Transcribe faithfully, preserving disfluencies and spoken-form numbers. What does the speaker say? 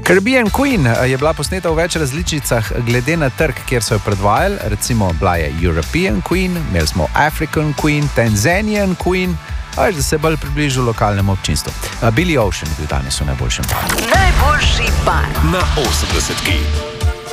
Caribbean Queen je bila posneta v več različicah glede na trg, kjer so jo predvajali. Recimo bila je European Queen, imeli smo African Queen, Tanzanian Queen, a da se bolj približil lokalnemu občinstvu. Billy Ocean je bil danes v najboljšem paru. Najboljši par na osemdesetki.